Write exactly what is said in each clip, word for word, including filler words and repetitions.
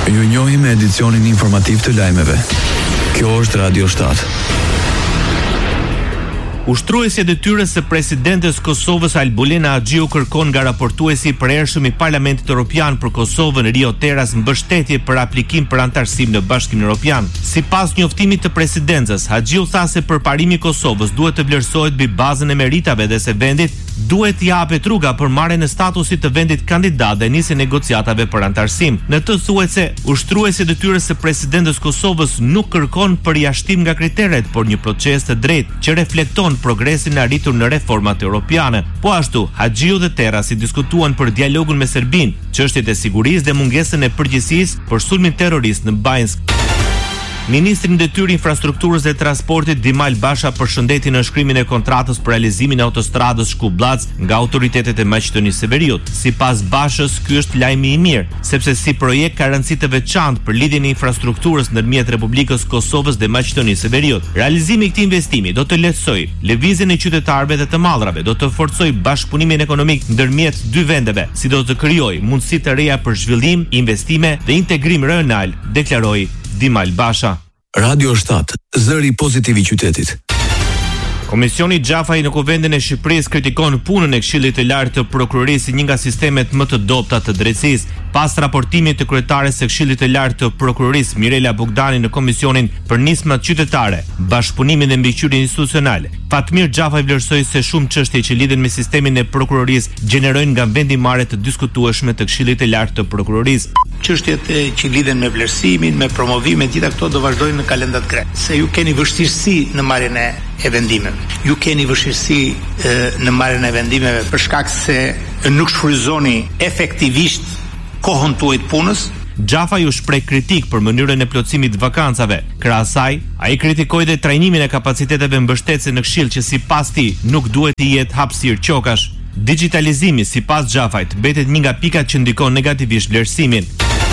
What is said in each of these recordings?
Ju njohim me edicionin informativ të lajmeve. Kjo është Radio shtatë. Ushtruesja e detyrës së presidentes Kosovës Albulena Axhiu kërkon nga raportuesi i përhershëm i Parlamentit Evropian për Kosovën Rio Teras mbështetje për aplikim për antarësim në Bashkimin Evropian. Sipas njoftimit të presidencës, Axhiu tha se përparimi i Kosovës duhet të vlerësohet mbi bazën e meritave dhe se vendit duhet t'i japet rruga për marrjen e statusit të vendit kandidat dhe nisjen negociatave për antarësim. Në të thuhet se ushtruesi i detyrës së presidentes Kosovës nuk kërkon përjashtim nga kriteret, por një proces të drejtë që reflekton progresin e arritur në reformat europiane. Po ashtu, Axhiu dhe Terasi diskutuan për dialogun me Serbinë, çështjet e sigurisë dhe mungesën e përgjegjësisë për sulmin terrorist në Bajnsk. Ministri në detyrë infrastrukturës dhe transportit Dimal Basha përshëndeti nënshkrimin e kontratës për realizimin e autostradës Shkullac nga autoritetet e Maqedonisë së Veriut. Sipas Bashës, ky është lajmi i mirë, sepse si projekt ka rëndësi të veçantë për lidhjen e infrastrukturës ndërmjet Republikës Kosovës dhe Maqedonisë së Veriut. Realizimi i këtij investimi do të lehtësojë lëvizjen e qytetarëve dhe të mallrave, do të forcojë bashkëpunimin ekonomik ndërmjet dy vendeve, si do të krijojë mundësi të reja për zhvillim, investime dhe integrim rajonal, deklaroi Dimal Basha. Radio shtatë, zëri pozitiv i qytetit. Komisioni Xhafaj në Kuvendin e Shqipërisë kritikon punën e Këshillit të Lartë të Prokurorisë, një nga sistemet më të dobta të drejtësisë. Pas raportimit të kryetares së Këshillit të Lartë të Prokurorisë Mirela Bogdani në Komisionin për Nismat Qytetare, Bashkëpunimin dhe Mbikëqyrjen Institucionale, Fatmir Xhafaj vlerësoi se shumë çështje që lidhen me sistemin e prokurorisë gjenerojnë nga vendimarrje të diskutueshme të Këshillit të Lartë të Prokurorisë. Çështjet që lidhen me vlerësimin, me promovimin, gjitha këto do vazhdojnë në kalendat gre. Se ju keni vështirësi në marrjen e e vendimeve. Ju keni vështirësi e, në marrjen e vendimeve për shkak se nuk shfrytëzoni efektivisht kohën tuaj të punës. Xhafaj u shpreh kritik për mënyrën e plotësimit të vakancave. Krahas saj, ai kritikoi dhe trajnimin e kapaciteteve mbështetëse në Këshill që sipas tij nuk duhet të jetë hapësirë qokash. Digitalizimi sipas Xhafajt mbetet një nga pikat që ndikon negativisht vlerësimin.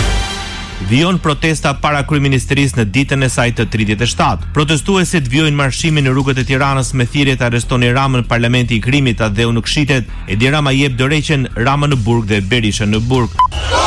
Vijon protesta para kryeministerisë në ditën e saj të tridhjetë e shtatë. Protestuesit vijojnë marshimin në rrugët e Tiranës me thirrje të arrestoni Ramën, parlamenti i krimit Adheu nuk shitet, Edi Rama jep dorëheqjen, Rama në burg dhe Berisha në burg.